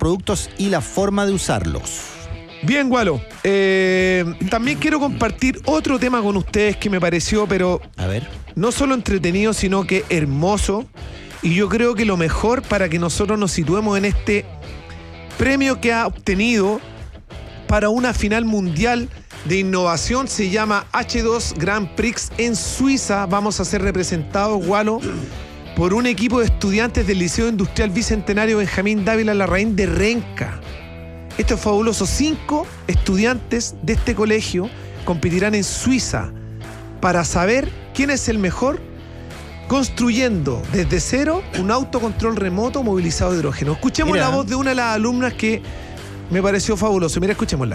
productos y la forma de usarlos. Bien, Gualo. También quiero compartir otro tema con ustedes que me pareció, pero A ver. no solo entretenido, sino que hermoso. Y yo creo que lo mejor para que nosotros nos situemos en este premio que ha obtenido para una final mundial de innovación, se llama H2 Grand Prix en Suiza. Vamos a ser representados, Gualo, por un equipo de estudiantes del Liceo Industrial Bicentenario Benjamín Dávila Larraín de Renca. Esto es fabuloso. 5 estudiantes de este colegio competirán en Suiza para saber quién es el mejor construyendo desde cero un autocontrol remoto movilizado de hidrógeno. Escuchemos la voz de una de las alumnas que me pareció fabuloso. Mira, escuchémosla.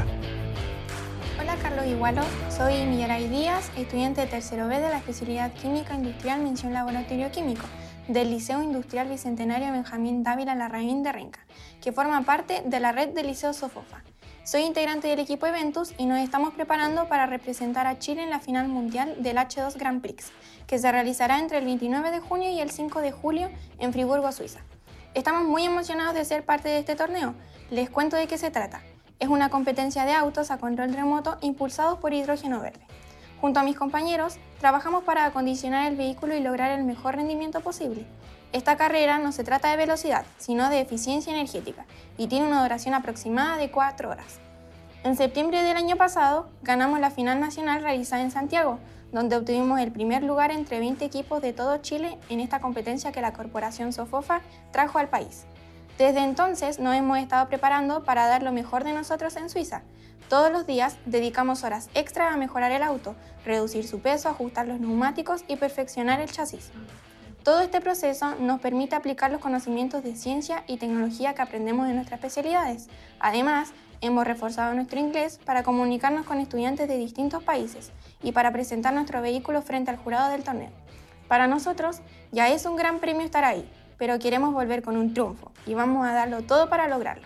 Hola, Carlos Igualo. Soy Millaray Díaz, estudiante de tercero B de la especialidad Química Industrial Mención Laboratorio Químico del Liceo Industrial Bicentenario Benjamín Dávila Larraín de Renca, que forma parte de la red del Liceo Sofofa. Soy integrante del equipo Eventus y nos estamos preparando para representar a Chile en la final mundial del H2 Grand Prix, que se realizará entre el 29 de junio y el 5 de julio en Friburgo, Suiza. Estamos muy emocionados de ser parte de este torneo. Les cuento de qué se trata. Es una competencia de autos a control remoto impulsados por hidrógeno verde. Junto a mis compañeros, trabajamos para acondicionar el vehículo y lograr el mejor rendimiento posible. Esta carrera no se trata de velocidad, sino de eficiencia energética, y tiene una duración aproximada de 4 horas. En septiembre del año pasado, ganamos la final nacional realizada en Santiago, donde obtuvimos el primer lugar entre 20 equipos de todo Chile en esta competencia que la corporación Sofofa trajo al país. Desde entonces nos hemos estado preparando para dar lo mejor de nosotros en Suiza. Todos los días dedicamos horas extra a mejorar el auto, reducir su peso, ajustar los neumáticos y perfeccionar el chasis. Todo este proceso nos permite aplicar los conocimientos de ciencia y tecnología que aprendemos en nuestras especialidades. Además, hemos reforzado nuestro inglés para comunicarnos con estudiantes de distintos países y para presentar nuestro vehículo frente al jurado del torneo. Para nosotros ya es un gran premio estar ahí, pero queremos volver con un triunfo y vamos a darlo todo para lograrlo.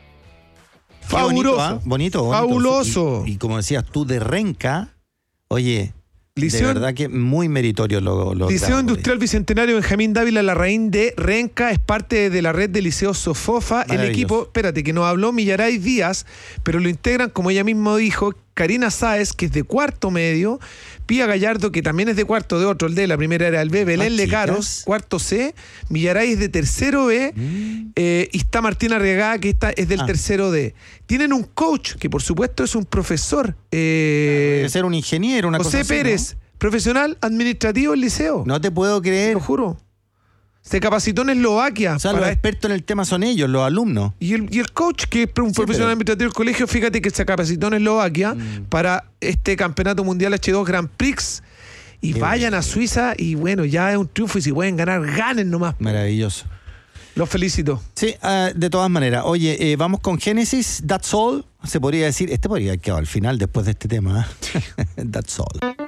Fabuloso. Bonito. Fabuloso. Y como decías tú, de Renca, oye, Liceo, de verdad que muy meritorio lo Liceo Industrial Bicentenario Benjamín Dávila Larraín de Renca es parte de la red de Liceo Sofofa. El equipo, espérate, que nos habló Millaray Díaz, pero lo integran, como ella misma dijo, Karina Sáez, que es de cuarto medio, Pía Gallardo, que también es de cuarto de otro, el D, la primera era el B, Belén Lecaros, cuarto C, Millaray es de tercero B, y está Martina Arriagada, que es del tercero D. Tienen un coach, que por supuesto es un profesor. Debe ser un ingeniero, una José cosa Pérez, así, ¿no? Profesional administrativo del liceo. No te puedo creer. Te lo juro. Se capacitó en Eslovaquia. O sea, los expertos en el tema son ellos, los alumnos. Y el coach, que es un profesional administrativo del colegio, fíjate que se capacitó en Eslovaquia para este campeonato mundial H2 Grand Prix. Y vayan a Suiza y bueno, ya es un triunfo y si pueden ganar, ganen nomás. Maravilloso. Los felicito. Sí, de todas maneras. Oye, vamos con Genesis, That's All. Se podría decir, podría haber quedado al final después de este tema. That's All.